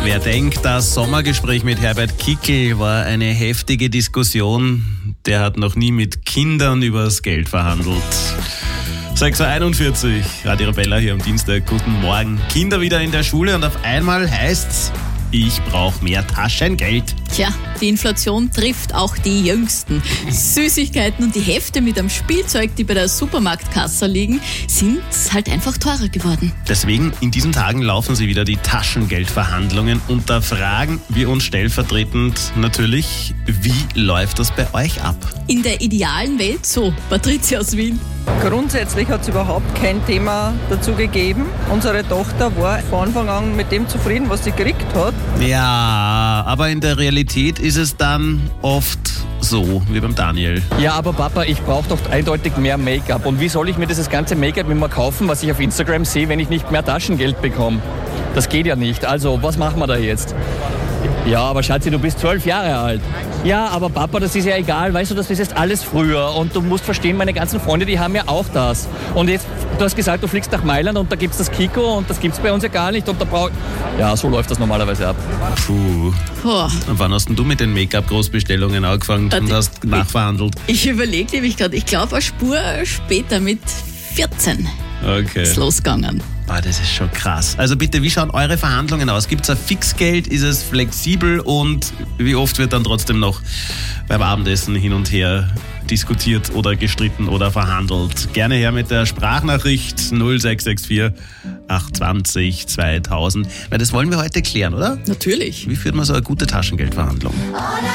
Wer denkt, das Sommergespräch mit Herbert Kickl war eine heftige Diskussion, der hat noch nie mit Kindern übers Geld verhandelt. 6.41 Uhr, Radio Arabella hier am Dienstag. Guten Morgen. Kinder wieder in der Schule und auf einmal heißt's, ich brauche mehr Taschengeld. Tja, die Inflation trifft auch die Jüngsten. Süßigkeiten und die Hefte mit einem Spielzeug, die bei der Supermarktkasse liegen, sind halt einfach teurer geworden. Deswegen in diesen Tagen laufen sie wieder die Taschengeldverhandlungen und da fragen wir uns stellvertretend natürlich, wie läuft das bei euch ab? In der idealen Welt so. Patricia aus Wien. Grundsätzlich hat es überhaupt kein Thema dazu gegeben. Unsere Tochter war von Anfang an mit dem zufrieden, was sie gekriegt hat. Ja, aber in der Realität ist es dann oft so, wie beim Daniel. Ja, aber Papa, ich brauche doch eindeutig mehr Make-up. Und wie soll ich mir dieses ganze Make-up immer kaufen, was ich auf Instagram sehe, wenn ich nicht mehr Taschengeld bekomme? Das geht ja nicht. Also, was machen wir da jetzt? Ja, aber Schatzi, du bist 12 Jahre alt. Ja, aber Papa, das ist ja egal. Weißt du, das ist jetzt alles früher. Und du musst verstehen, meine ganzen Freunde, die haben ja auch das. Und jetzt, du hast gesagt, du fliegst nach Mailand und da gibt's das Kiko und das gibt's bei uns ja gar nicht. Und da ja, so läuft das normalerweise ab. Puh. Und wann hast denn du mit den Make-up-Großbestellungen angefangen und hast nachverhandelt? Ich überlege nämlich gerade, ich glaube eine Spur später mit 14 ist losgegangen. Das ist schon krass. Also bitte, wie schauen eure Verhandlungen aus? Gibt es ein Fixgeld? Ist es flexibel? Und wie oft wird dann trotzdem noch beim Abendessen hin und her diskutiert oder gestritten oder verhandelt? Gerne her mit der Sprachnachricht 0664 820 2000. Weil das wollen wir heute klären, oder? Natürlich. Wie führt man so eine gute Taschengeldverhandlung?